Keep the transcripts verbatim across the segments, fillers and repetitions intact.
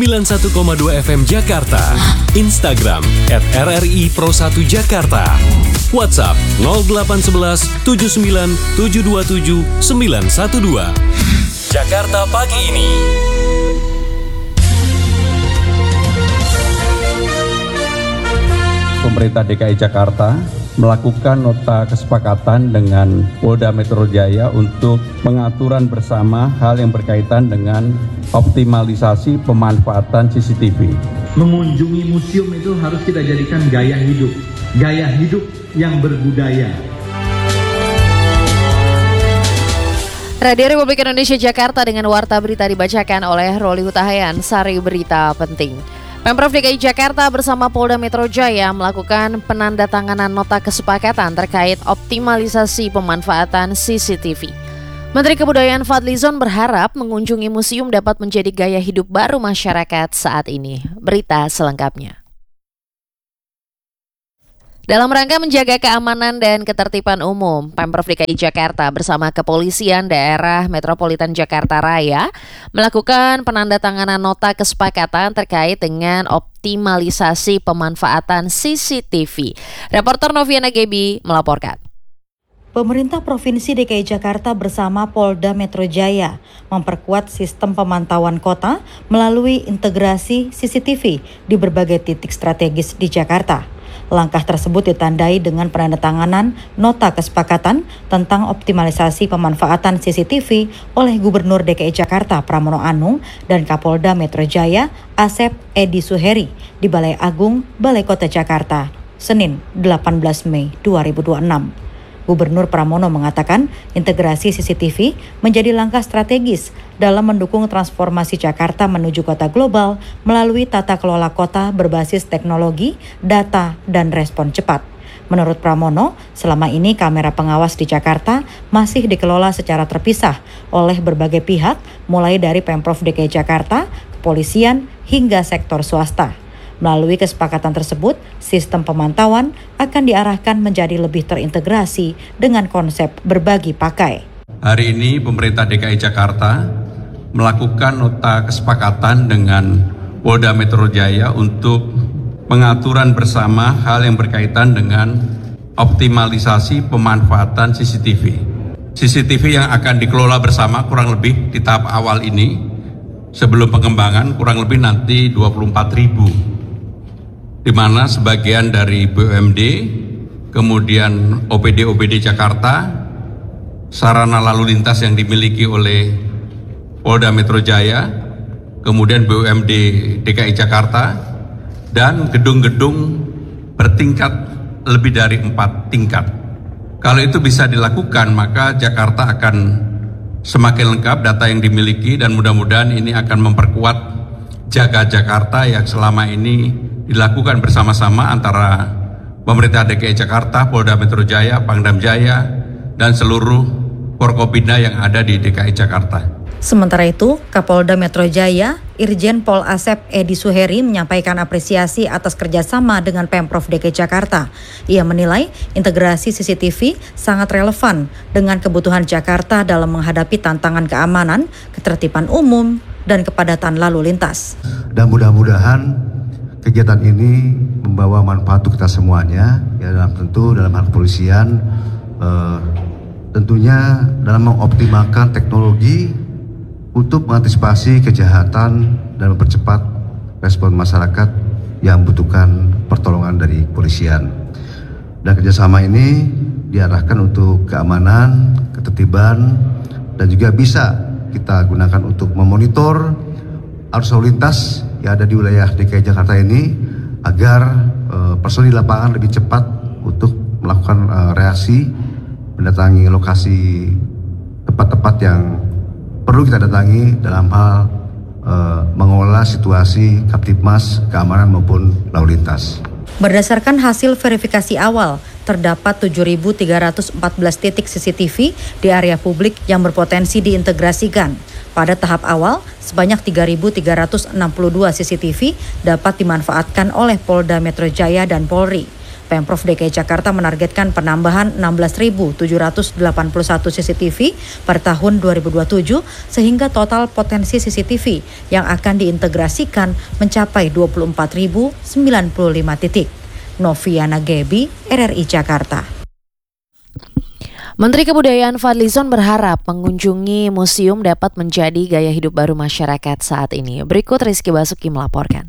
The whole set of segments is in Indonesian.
sembilan puluh satu koma dua F M Jakarta. Instagram at R R I Pro satu Jakarta. WhatsApp nol delapan satu satu tujuh sembilan tujuh dua tujuh sembilan satu dua. Jakarta pagi ini. Pemerintah D K I Jakarta melakukan nota kesepakatan dengan Polda Metro Jaya untuk pengaturan bersama hal yang berkaitan dengan optimalisasi pemanfaatan C C T V. Mengunjungi museum itu harus kita jadikan gaya hidup, gaya hidup yang berbudaya. Radio Republik Indonesia Jakarta dengan warta berita dibacakan oleh Roli Hutahayan. Sari berita penting. Pemprov D K I Jakarta bersama Polda Metro Jaya melakukan penandatanganan nota kesepakatan terkait optimalisasi pemanfaatan C C T V. Menteri Kebudayaan Fadlizon berharap mengunjungi museum dapat menjadi gaya hidup baru masyarakat saat ini. Berita selengkapnya. Dalam rangka menjaga keamanan dan ketertiban umum, Pemprov D K I Jakarta bersama Kepolisian Daerah Metropolitan Jakarta Raya melakukan penandatanganan nota kesepakatan terkait dengan optimalisasi pemanfaatan C C T V. Reporter Noviana Gebi melaporkan. Pemerintah Provinsi D K I Jakarta bersama Polda Metro Jaya memperkuat sistem pemantauan kota melalui integrasi C C T V di berbagai titik strategis di Jakarta. Langkah tersebut ditandai dengan penandatanganan nota kesepakatan tentang optimalisasi pemanfaatan C C T V oleh Gubernur D K I Jakarta Pramono Anung dan Kapolda Metro Jaya Asep Edi Suheri di Balai Agung Balai Kota Jakarta, Senin delapan belas Mei dua ribu dua puluh enam. Gubernur Pramono mengatakan integrasi C C T V menjadi langkah strategis dalam mendukung transformasi Jakarta menuju kota global melalui tata kelola kota berbasis teknologi, data, dan respon cepat. Menurut Pramono, selama ini kamera pengawas di Jakarta masih dikelola secara terpisah oleh berbagai pihak, mulai dari Pemprov D K I Jakarta, kepolisian, hingga sektor swasta. Melalui kesepakatan tersebut, sistem pemantauan akan diarahkan menjadi lebih terintegrasi dengan konsep berbagi pakai. Hari ini pemerintah D K I Jakarta melakukan nota kesepakatan dengan Polda Metro Jaya untuk pengaturan bersama hal yang berkaitan dengan optimalisasi pemanfaatan C C T V. C C T V yang akan dikelola bersama kurang lebih di tahap awal ini, sebelum pengembangan kurang lebih nanti dua puluh empat ribu. Di mana sebagian dari B U M D, kemudian O P D O P D Jakarta, sarana lalu lintas yang dimiliki oleh Polda Metro Jaya, kemudian B U M D D K I Jakarta, dan gedung-gedung bertingkat lebih dari empat tingkat. Kalau itu bisa dilakukan, maka Jakarta akan semakin lengkap data yang dimiliki dan mudah-mudahan ini akan memperkuat Jaga Jakarta yang selama ini dilakukan bersama-sama antara pemerintah D K I Jakarta, Polda Metro Jaya, Pangdam Jaya, dan seluruh Forkopimda yang ada di D K I Jakarta. Sementara itu, Kapolda Metro Jaya, Irjen Pol Asep Edi Suheri menyampaikan apresiasi atas kerjasama dengan Pemprov D K I Jakarta. Ia menilai integrasi C C T V sangat relevan dengan kebutuhan Jakarta dalam menghadapi tantangan keamanan, ketertiban umum, dan kepadatan lalu lintas. Dan mudah-mudahan kegiatan ini membawa manfaat untuk kita semuanya, ya dalam tentu dalam hal kepolisian, eh, tentunya dalam mengoptimalkan teknologi untuk mengantisipasi kejahatan dan mempercepat respon masyarakat yang membutuhkan pertolongan dari kepolisian. Dan kerjasama ini diarahkan untuk keamanan, ketertiban, dan juga bisa kita gunakan untuk memonitor arus lalu lintas yang ada di wilayah D K I Jakarta ini agar uh, personil lapangan lebih cepat untuk melakukan uh, reaksi mendatangi lokasi tempat-tempat yang perlu kita datangi dalam hal uh, mengelola situasi Kamtibmas, keamanan maupun lalu lintas. Berdasarkan hasil verifikasi awal, terdapat tujuh ribu tiga ratus empat belas titik C C T V di area publik yang berpotensi diintegrasikan. Pada tahap awal, sebanyak tiga ribu tiga ratus enam puluh dua C C T V dapat dimanfaatkan oleh Polda Metro Jaya dan Polri. Pemprov D K I Jakarta menargetkan penambahan enam belas ribu tujuh ratus delapan puluh satu C C T V per tahun dua ribu dua puluh tujuh sehingga total potensi C C T V yang akan diintegrasikan mencapai dua puluh empat ribu sembilan puluh lima titik. Noviana Gebi, R R I Jakarta. Menteri Kebudayaan Fadlizon berharap mengunjungi museum dapat menjadi gaya hidup baru masyarakat saat ini. Berikut Rizky Basuki melaporkan.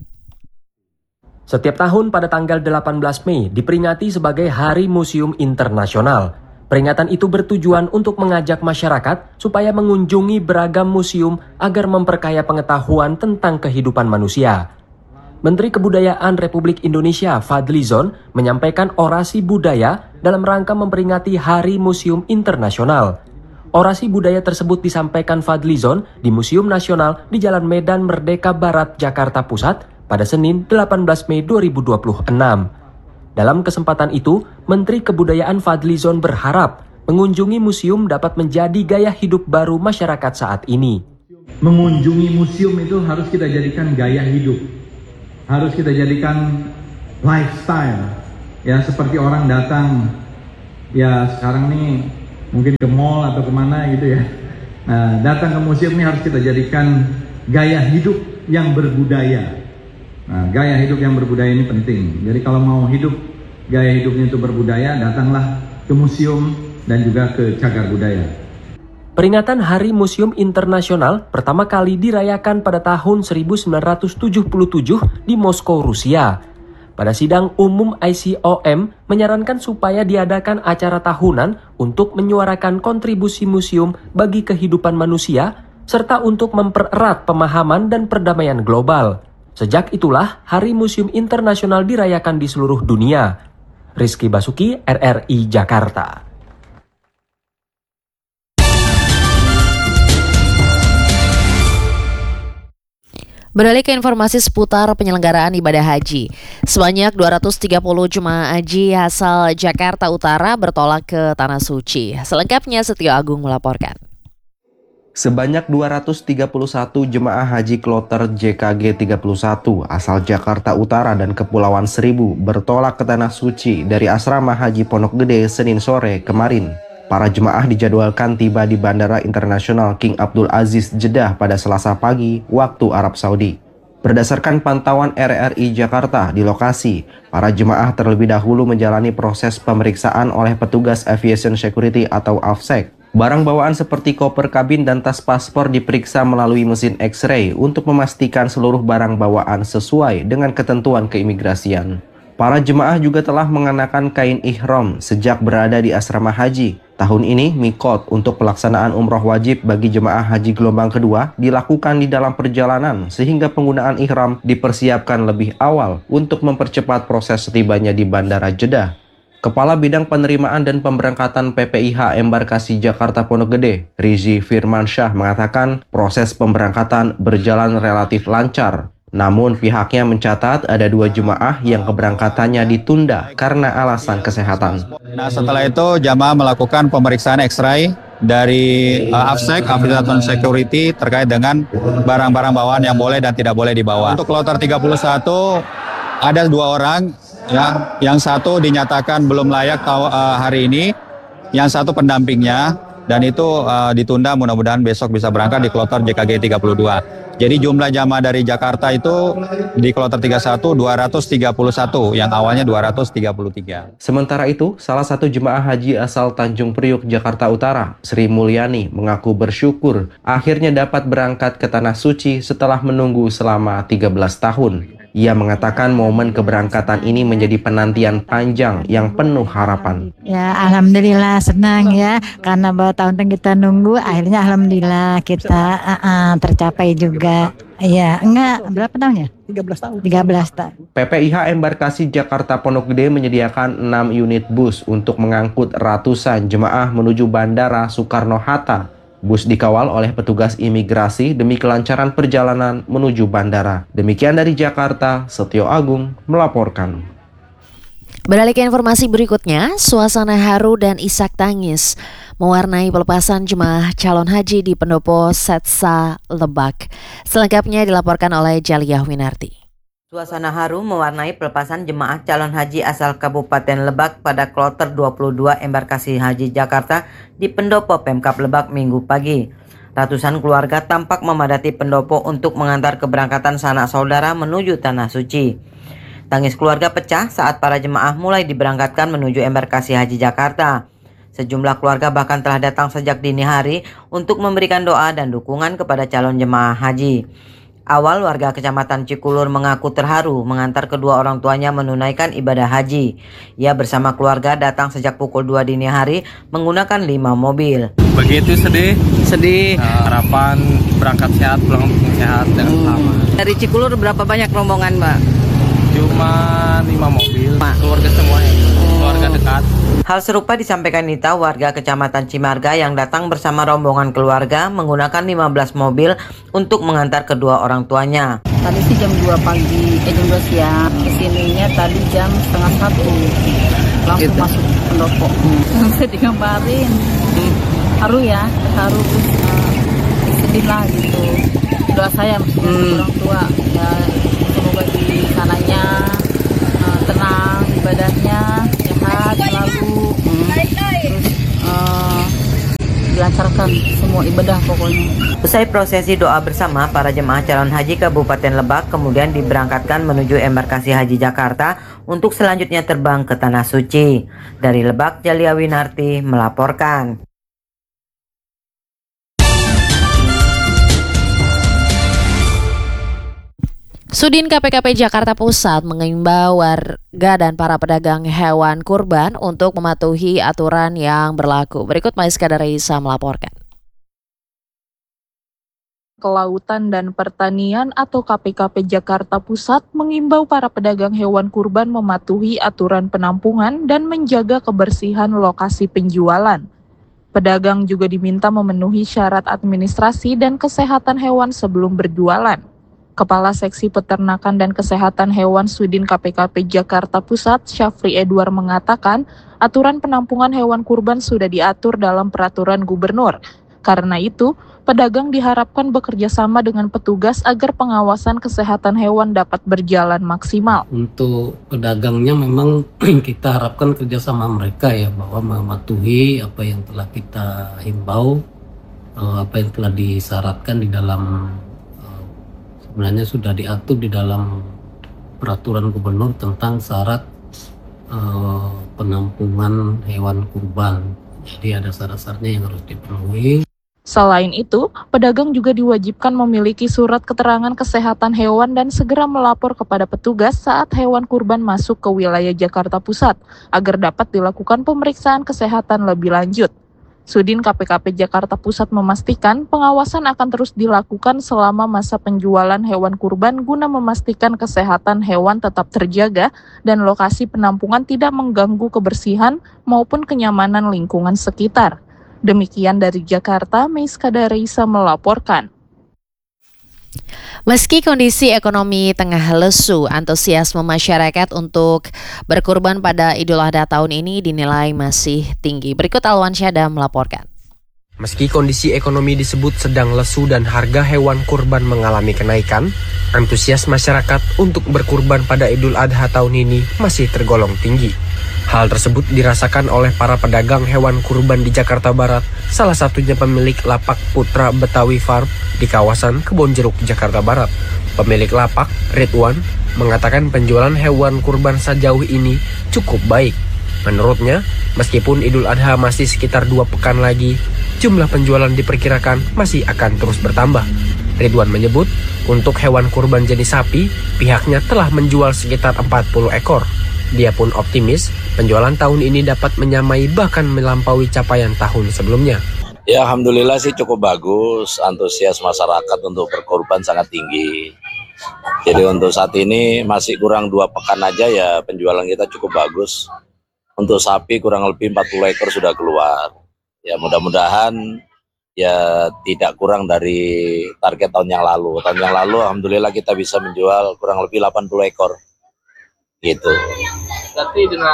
Setiap tahun pada tanggal delapan belas Mei diperingati sebagai Hari Museum Internasional. Peringatan itu bertujuan untuk mengajak masyarakat supaya mengunjungi beragam museum agar memperkaya pengetahuan tentang kehidupan manusia. Menteri Kebudayaan Republik Indonesia Fadlizon menyampaikan orasi budaya dalam rangka memperingati Hari Museum Internasional. Orasi budaya tersebut disampaikan Fadlizon di Museum Nasional di Jalan Medan Merdeka Barat, Jakarta Pusat pada Senin delapan belas Mei dua ribu dua puluh enam. Dalam kesempatan itu, Menteri Kebudayaan Fadlizon berharap mengunjungi museum dapat menjadi gaya hidup baru masyarakat saat ini. Mengunjungi museum itu harus kita jadikan gaya hidup, harus kita jadikan lifestyle. Ya, seperti orang datang, ya sekarang nih mungkin ke mall atau kemana gitu ya. Nah, datang ke museum ini harus kita jadikan gaya hidup yang berbudaya. Nah, gaya hidup yang berbudaya ini penting. Jadi kalau mau hidup, gaya hidupnya itu berbudaya, datanglah ke museum dan juga ke cagar budaya. Peringatan Hari Museum Internasional pertama kali dirayakan pada tahun seribu sembilan ratus tujuh puluh tujuh di Moskow, Rusia. Pada sidang umum I C O M menyarankan supaya diadakan acara tahunan untuk menyuarakan kontribusi museum bagi kehidupan manusia serta untuk mempererat pemahaman dan perdamaian global. Sejak itulah Hari Museum Internasional dirayakan di seluruh dunia. Rizky Basuki, R R I Jakarta. Beralih ke informasi seputar penyelenggaraan ibadah haji. Sebanyak dua ratus tiga puluh jemaah haji asal Jakarta Utara bertolak ke Tanah Suci. Selengkapnya Setio Agung melaporkan. Sebanyak dua ratus tiga puluh satu jemaah haji kloter J K G tiga puluh satu asal Jakarta Utara dan Kepulauan Seribu bertolak ke Tanah Suci dari asrama haji Pondok Gede Senin sore kemarin. Para jemaah dijadwalkan tiba di Bandara Internasional King Abdul Aziz Jeddah pada Selasa pagi waktu Arab Saudi. Berdasarkan pantauan R R I Jakarta di lokasi, para jemaah terlebih dahulu menjalani proses pemeriksaan oleh petugas Aviation Security atau AFSEC. Barang bawaan seperti koper kabin dan tas paspor diperiksa melalui mesin X-ray untuk memastikan seluruh barang bawaan sesuai dengan ketentuan keimigrasian. Para jemaah juga telah mengenakan kain ihram sejak berada di asrama haji. Tahun ini, mikot untuk pelaksanaan umroh wajib bagi jemaah haji gelombang kedua dilakukan di dalam perjalanan sehingga penggunaan ihram dipersiapkan lebih awal untuk mempercepat proses setibanya di Bandara Jeddah. Kepala Bidang Penerimaan dan Pemberangkatan P P I H Embarkasi Jakarta Pondok Gede, Rizi Firmansyah mengatakan proses pemberangkatan berjalan relatif lancar. Namun pihaknya mencatat ada dua jemaah yang keberangkatannya ditunda karena alasan kesehatan. Nah, setelah itu jamaah melakukan pemeriksaan X-ray dari uh, AFSEC, Aviation Security, terkait dengan barang-barang bawaan yang boleh dan tidak boleh dibawa. Untuk kloter tiga puluh satu ada dua orang. Ya, yang satu dinyatakan belum layak tahu, uh, hari ini, yang satu pendampingnya, dan itu uh, ditunda, mudah-mudahan besok bisa berangkat di kloter J K G tiga puluh dua. Jadi jumlah jamaah dari Jakarta itu di kloter tiga puluh satu dua ratus tiga puluh satu, yang awalnya dua ratus tiga puluh tiga. Sementara itu, salah satu jemaah haji asal Tanjung Priuk, Jakarta Utara, Sri Mulyani, mengaku bersyukur akhirnya dapat berangkat ke Tanah Suci setelah menunggu selama tiga belas tahun. Ia mengatakan momen keberangkatan ini menjadi penantian panjang yang penuh harapan. Ya, alhamdulillah senang ya, karena bertahun-tahun kita nunggu, akhirnya alhamdulillah kita uh, uh, tercapai juga. Iya, enggak, berapa tahunnya? tiga belas tahun. tiga belas tahun. P P I H Embarkasi Jakarta Pondok Gede menyediakan enam unit bus untuk mengangkut ratusan jemaah menuju Bandara Soekarno-Hatta. Bus dikawal oleh petugas imigrasi demi kelancaran perjalanan menuju bandara. Demikian dari Jakarta, Setio Agung melaporkan. Beralih ke informasi berikutnya, suasana haru dan isak tangis mewarnai pelepasan jemaah calon haji di Pendopo Setsa Lebak. Selengkapnya dilaporkan oleh Jaliyah Winarti. Suasana haru mewarnai pelepasan jemaah calon haji asal Kabupaten Lebak pada kloter dua puluh dua embarkasi haji Jakarta di pendopo Pemkab Lebak Minggu pagi. Ratusan keluarga tampak memadati pendopo untuk mengantar keberangkatan sanak saudara menuju Tanah Suci. Tangis keluarga pecah saat para jemaah mulai diberangkatkan menuju embarkasi haji Jakarta. Sejumlah keluarga bahkan telah datang sejak dini hari untuk memberikan doa dan dukungan kepada calon jemaah haji. Awal warga Kecamatan Cikulur mengaku terharu mengantar kedua orang tuanya menunaikan ibadah haji. Ia bersama keluarga datang sejak pukul dua dini hari menggunakan lima mobil. Begitu sedih, sedih. Nah, harapan berangkat sehat, pulang sehat dan hmm. selamat. Dari Cikulur berapa banyak rombongan, Mbak? Cuma lima mobil, keluarga semuanya, keluarga dekat. Hal serupa disampaikan Nita, warga Kecamatan Cimarga yang datang bersama rombongan keluarga menggunakan lima belas mobil untuk mengantar kedua orang tuanya. Tadi sih jam dua pagi, eh jam dua siang, kesininya tadi jam setengah satu, langsung gitu. Masuk pendopo. Hmm. Bisa digambarin, hmm. haru ya, haru terus uh, sedih lah gitu. Doa saya hmm. orang tua, ya semoga di sananya uh, tenang ibadahnya, sehat selalu. Dilancarkan semua ibadah pokoknya. Usai prosesi doa bersama, para jemaah calon haji Kabupaten Lebak kemudian diberangkatkan menuju embarkasi haji Jakarta untuk selanjutnya terbang ke Tanah Suci. Dari Lebak, Jalia Winarti melaporkan. Sudin K P K P Jakarta Pusat mengimbau warga dan para pedagang hewan kurban untuk mematuhi aturan yang berlaku. Berikut Maiska Darisa melaporkan. Kelautan dan Pertanian atau K P K P Jakarta Pusat mengimbau para pedagang hewan kurban mematuhi aturan penampungan dan menjaga kebersihan lokasi penjualan. Pedagang juga diminta memenuhi syarat administrasi dan kesehatan hewan sebelum berjualan. Kepala Seksi Peternakan dan Kesehatan Hewan Sudin K P K P Jakarta Pusat, Syafri Edward mengatakan, aturan penampungan hewan kurban sudah diatur dalam peraturan gubernur. Karena itu, pedagang diharapkan bekerja sama dengan petugas agar pengawasan kesehatan hewan dapat berjalan maksimal. Untuk pedagangnya memang kita harapkan kerjasama mereka ya, bahwa mematuhi apa yang telah kita himbau, apa yang telah disyaratkan di dalam sebenarnya sudah diatur di dalam peraturan gubernur tentang syarat uh, penampungan hewan kurban. Jadi ada syarat-syaratnya yang harus dipenuhi. Selain itu, pedagang juga diwajibkan memiliki surat keterangan kesehatan hewan dan segera melapor kepada petugas saat hewan kurban masuk ke wilayah Jakarta Pusat agar dapat dilakukan pemeriksaan kesehatan lebih lanjut. Sudin K P K P Jakarta Pusat memastikan pengawasan akan terus dilakukan selama masa penjualan hewan kurban guna memastikan kesehatan hewan tetap terjaga dan lokasi penampungan tidak mengganggu kebersihan maupun kenyamanan lingkungan sekitar. Demikian dari Jakarta, Maiska Darisa melaporkan. Meski kondisi ekonomi tengah lesu, antusiasme masyarakat untuk berkurban pada Idul Adha tahun ini dinilai masih tinggi. Berikut Alwan Syada melaporkan. Meski kondisi ekonomi disebut sedang lesu dan harga hewan kurban mengalami kenaikan, antusias masyarakat untuk berkurban pada Idul Adha tahun ini masih tergolong tinggi. Hal tersebut dirasakan oleh para pedagang hewan kurban di Jakarta Barat, salah satunya pemilik lapak Putra Betawi Farm di kawasan Kebonjeruk, Jakarta Barat. Pemilik lapak, Ridwan, mengatakan penjualan hewan kurban sejauh ini cukup baik. Menurutnya, meskipun Idul Adha masih sekitar dua pekan lagi, jumlah penjualan diperkirakan masih akan terus bertambah. Ridwan menyebut, untuk hewan kurban jenis sapi, pihaknya telah menjual sekitar empat puluh ekor. Dia pun optimis penjualan tahun ini dapat menyamai bahkan melampaui capaian tahun sebelumnya. Ya alhamdulillah sih cukup bagus, antusias masyarakat untuk berkorban sangat tinggi. Jadi untuk saat ini masih kurang dua pekan aja ya penjualan kita cukup bagus. Untuk sapi kurang lebih empat puluh ekor sudah keluar. Ya mudah-mudahan ya tidak kurang dari target tahun yang lalu. Tahun yang lalu alhamdulillah kita bisa menjual kurang lebih delapan puluh ekor. Gitu. Berarti dengan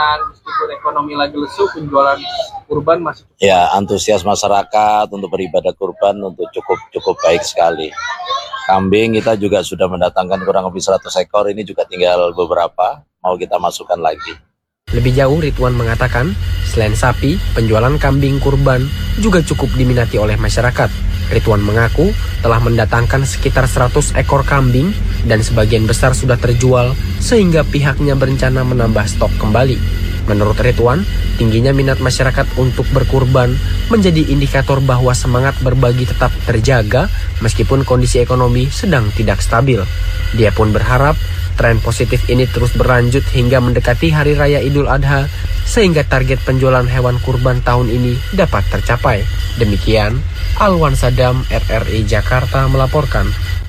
meskipun ekonomi lagi lesu, penjualan kurban masih cukup. Ya, antusias masyarakat untuk beribadah kurban untuk cukup cukup baik sekali. Kambing kita juga sudah mendatangkan kurang lebih seratus ekor, ini juga tinggal beberapa mau kita masukkan lagi. Lebih jauh, Ridwan mengatakan, selain sapi, penjualan kambing kurban juga cukup diminati oleh masyarakat. Ridwan mengaku telah mendatangkan sekitar seratus ekor kambing dan sebagian besar sudah terjual sehingga pihaknya berencana menambah stok kembali. Menurut Ridwan, tingginya minat masyarakat untuk berkurban menjadi indikator bahwa semangat berbagi tetap terjaga meskipun kondisi ekonomi sedang tidak stabil. Dia pun berharap tren positif ini terus berlanjut hingga mendekati Hari Raya Idul Adha sehingga target penjualan hewan kurban tahun ini dapat tercapai. Demikian, Alwan Sadam, R R I Jakarta melaporkan.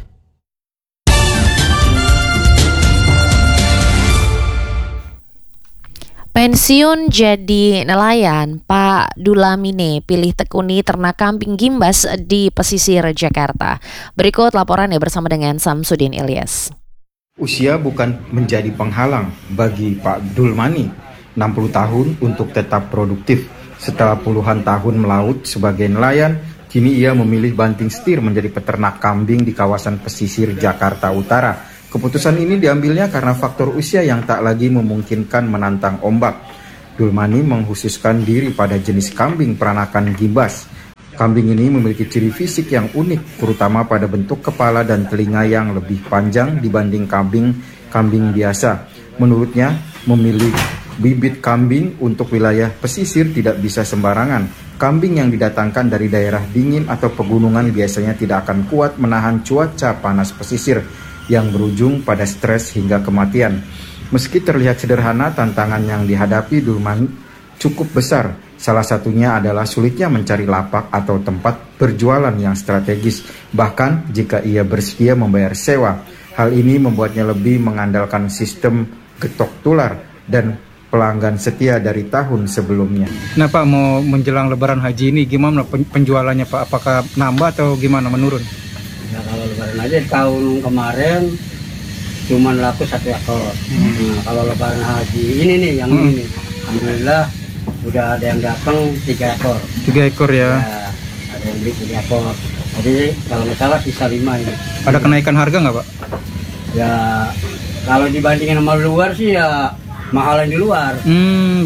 Pensiun jadi nelayan, Pak Dulamine pilih tekuni ternak kambing gimbas di pesisir Jakarta. Berikut laporannya bersama dengan Samsudin Ilyas. Usia bukan menjadi penghalang bagi Pak Dulmani, enam puluh tahun untuk tetap produktif. Setelah puluhan tahun melaut sebagai nelayan, kini ia memilih banting setir menjadi peternak kambing di kawasan pesisir Jakarta Utara. Keputusan ini diambilnya karena faktor usia yang tak lagi memungkinkan menantang ombak. Dulmani mengkhususkan diri pada jenis kambing peranakan gimbas. Kambing ini memiliki ciri fisik yang unik, terutama pada bentuk kepala dan telinga yang lebih panjang dibanding kambing-kambing biasa. Menurutnya, memilih bibit kambing untuk wilayah pesisir tidak bisa sembarangan. Kambing yang didatangkan dari daerah dingin atau pegunungan biasanya tidak akan kuat menahan cuaca panas pesisir yang berujung pada stres hingga kematian. Meski terlihat sederhana, tantangan yang dihadapi Dulmani cukup besar. Salah satunya adalah sulitnya mencari lapak atau tempat berjualan yang strategis, bahkan jika ia bersedia membayar sewa. Hal ini membuatnya lebih mengandalkan sistem getok tular dan pelanggan setia dari tahun sebelumnya. Nah Pak, mau menjelang Lebaran Haji ini gimana penjualannya Pak? Apakah nambah atau gimana, menurun? Ya, kalau Lebaran aja tahun kemarin cuma laku satu ekor. Hmm. Nah, kalau Lebaran Haji ini nih yang hmm. ini, alhamdulillah udah ada yang datang tiga ekor. Tiga ekor ya? Ya, ada yang beli tiga ekor. Jadi kalau nggak salah sisa lima ini. Ada kenaikan harga nggak Pak? Ya kalau dibandingin sama luar sih ya mahalan di luar. Hmm.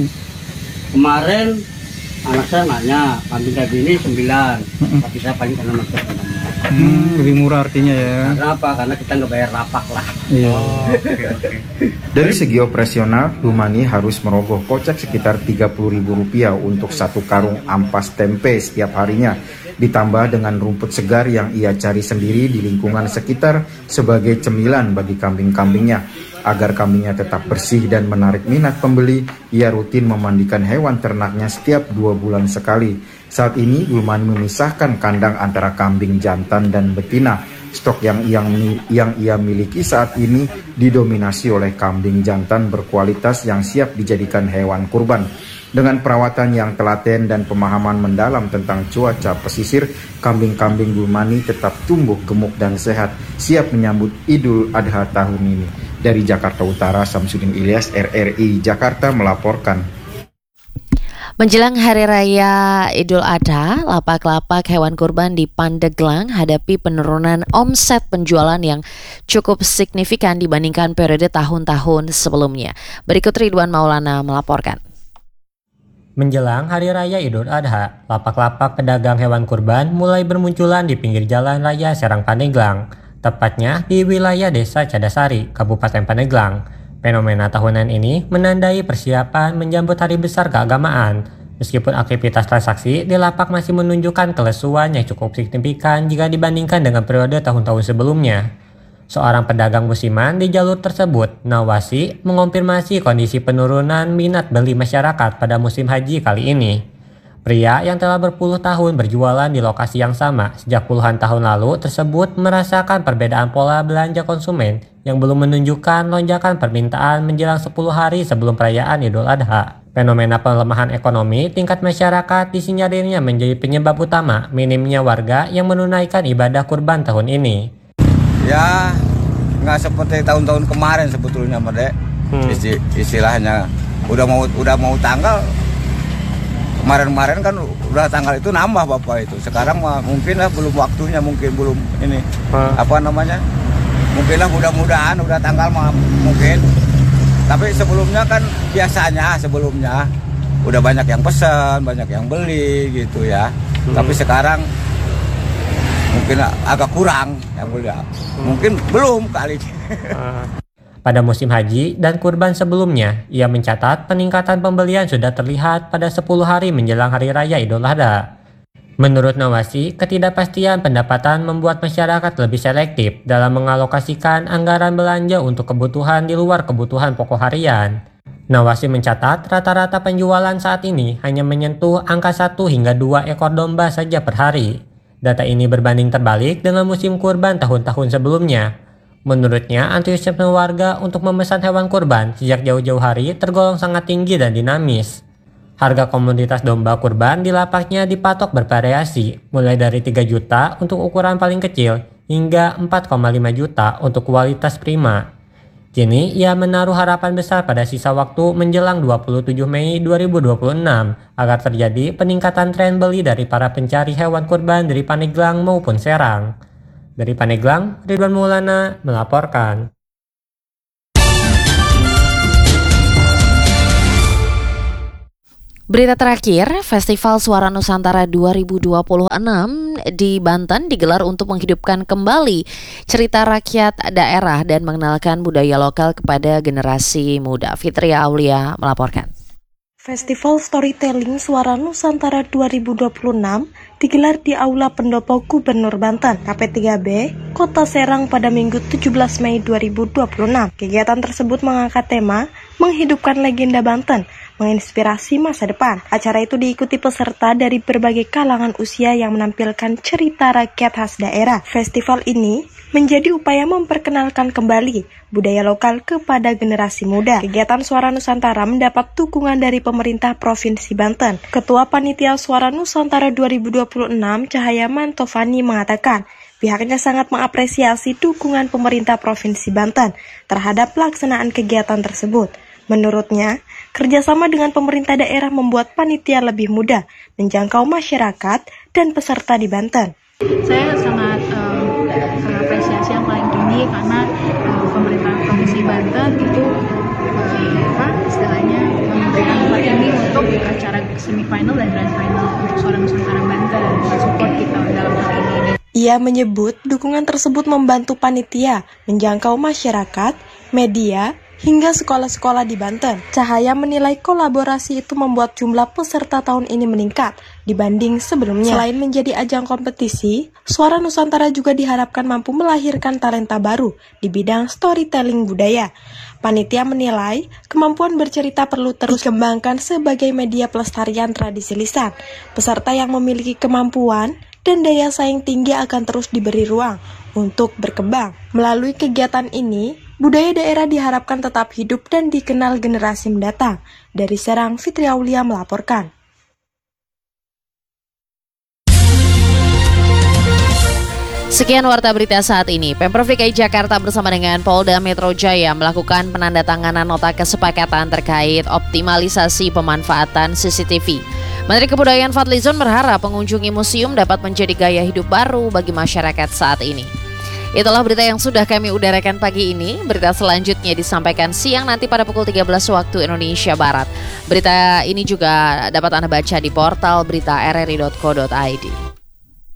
Kemarin anak saya nanya kambing kayak gini sembilan, hmm. tapi saya paling karena masuk. Hmm, lebih murah artinya ya. Kenapa? Karena kita nggak bayar lapak lah. Iya. Oh, okay, okay. Dari segi operasional, Dulmani harus merogoh kocek sekitar tiga puluh ribu rupiah untuk satu karung ampas tempe setiap harinya. Ditambah dengan rumput segar yang ia cari sendiri di lingkungan sekitar sebagai cemilan bagi kambing-kambingnya. Agar kambingnya tetap bersih dan menarik minat pembeli, ia rutin memandikan hewan ternaknya setiap dua bulan sekali. Saat ini, Dulmani memisahkan kandang antara kambing jantan dan betina. Stok yang, yang, yang ia miliki saat ini didominasi oleh kambing jantan berkualitas yang siap dijadikan hewan kurban. Dengan perawatan yang telaten dan pemahaman mendalam tentang cuaca pesisir, kambing-kambing Dulmani tetap tumbuh gemuk dan sehat, siap menyambut Idul Adha tahun ini. Dari Jakarta Utara, Samsudin Ilyas, R R I Jakarta melaporkan. Menjelang Hari Raya Idul Adha, lapak-lapak hewan kurban di Pandeglang hadapi penurunan omset penjualan yang cukup signifikan dibandingkan periode tahun-tahun sebelumnya. Berikut Ridwan Maulana melaporkan. Menjelang Hari Raya Idul Adha, lapak-lapak pedagang hewan kurban mulai bermunculan di pinggir jalan raya Serang Pandeglang, tepatnya di wilayah Desa Cadasari, Kabupaten Pandeglang. Fenomena tahunan ini menandai persiapan menjambut hari besar keagamaan. Meskipun aktivitas transaksi di lapak masih menunjukkan kelesuan yang cukup signifikan jika dibandingkan dengan periode tahun-tahun sebelumnya. Seorang pedagang musiman di jalur tersebut, Nawasi, mengonfirmasi kondisi penurunan minat beli masyarakat pada musim haji kali ini. Pria yang telah berpuluh tahun berjualan di lokasi yang sama sejak puluhan tahun lalu tersebut merasakan perbedaan pola belanja konsumen yang belum menunjukkan lonjakan permintaan menjelang sepuluh hari sebelum perayaan Idul Adha. Fenomena pelemahan ekonomi tingkat masyarakat disinyarirnya menjadi penyebab utama minimnya warga yang menunaikan ibadah kurban tahun ini. Ya, nggak seperti tahun-tahun kemarin sebetulnya, Merdek. Hmm. Isti- istilahnya udah mau udah mau tanggal kemarin-kemarin kan udah tanggal itu nambah Bapak itu. Sekarang mah mungkin lah belum waktunya, mungkin belum ini hmm. apa namanya? Mungkin lah mudah-mudahan udah tanggal mah mungkin. Tapi sebelumnya kan biasanya sebelumnya udah banyak yang pesan, banyak yang beli gitu ya. Hmm. Tapi sekarang mungkin agak kurang yang beli. Hmm. Mungkin belum kali ini. Hmm. Pada musim haji dan kurban sebelumnya, ia mencatat peningkatan pembelian sudah terlihat pada sepuluh hari menjelang Hari Raya Idul Adha. Menurut Nawasi, ketidakpastian pendapatan membuat masyarakat lebih selektif dalam mengalokasikan anggaran belanja untuk kebutuhan di luar kebutuhan pokok harian. Nawasi mencatat rata-rata penjualan saat ini hanya menyentuh angka satu hingga dua ekor domba saja per hari. Data ini berbanding terbalik dengan musim kurban tahun-tahun sebelumnya. Menurutnya, antusiasme warga untuk memesan hewan kurban sejak jauh-jauh hari tergolong sangat tinggi dan dinamis. Harga komoditas domba kurban di lapaknya dipatok bervariasi, mulai dari tiga juta untuk ukuran paling kecil hingga empat koma lima juta untuk kualitas prima. Kini ia menaruh harapan besar pada sisa waktu menjelang dua puluh tujuh Mei dua ribu dua puluh enam agar terjadi peningkatan tren beli dari para pencari hewan kurban dari Pandeglang maupun Serang. Dari Pandeglang, Ridwan Maulana melaporkan. Berita terakhir, Festival Suara Nusantara dua ribu dua puluh enam di Banten digelar untuk menghidupkan kembali cerita rakyat daerah dan mengenalkan budaya lokal kepada generasi muda. Fitria Aulia melaporkan. Festival Storytelling Suara Nusantara dua ribu dua puluh enam digelar di Aula Pendopo Gubernur Banten, K P tiga B, Kota Serang pada Minggu tujuh belas Mei dua ribu dua puluh enam. Kegiatan tersebut mengangkat tema Menghidupkan Legenda Banten, menginspirasi masa depan. Acara itu diikuti peserta dari berbagai kalangan usia yang menampilkan cerita rakyat khas daerah. Festival ini menjadi upaya memperkenalkan kembali budaya lokal kepada generasi muda. Kegiatan Suara Nusantara mendapat dukungan dari pemerintah Provinsi Banten. Ketua Panitia Suara Nusantara dua ribu dua puluh enam, Cahaya Mantovani, mengatakan pihaknya sangat mengapresiasi dukungan pemerintah Provinsi Banten terhadap pelaksanaan kegiatan tersebut. Menurutnya, kerjasama dengan pemerintah daerah membuat panitia lebih mudah menjangkau masyarakat dan peserta di Banten. Saya sangat um, mengapresiasi yang paling tinggi karena um, pemerintah Provinsi Banten itu um, apa istilahnya memberikan tempat tinggi untuk acara semifinal dan grand final untuk Suara Nusantara Banten dan support kita dalam hal ini. Ia menyebut dukungan tersebut membantu panitia menjangkau masyarakat, media, hingga sekolah-sekolah di Banten. Cahaya menilai kolaborasi itu membuat jumlah peserta tahun ini meningkat dibanding sebelumnya. Selain menjadi ajang kompetisi, Suara Nusantara juga diharapkan mampu melahirkan talenta baru di bidang storytelling budaya. Panitia menilai kemampuan bercerita perlu terus dikembangkan sebagai media pelestarian tradisi lisan. Peserta yang memiliki kemampuan dan daya saing tinggi akan terus diberi ruang untuk berkembang. Melalui kegiatan ini, budaya daerah diharapkan tetap hidup dan dikenal generasi mendatang. Dari Serang, Fitri Aulia melaporkan. Sekian warta berita saat ini. Pemprov D K I Jakarta bersama dengan Polda Metro Jaya melakukan penandatanganan nota kesepakatan terkait optimalisasi pemanfaatan C C T V. Menteri Kebudayaan Fadlizon berharap mengunjungi museum dapat menjadi gaya hidup baru bagi masyarakat saat ini. Itulah berita yang sudah kami udarakan pagi ini. Berita selanjutnya disampaikan siang nanti pada pukul tiga belas waktu Indonesia Barat. Berita ini juga dapat Anda baca di portal berita r r i dot co dot i d.